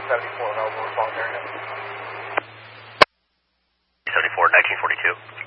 74 and over, we're calling area. 74, 1942.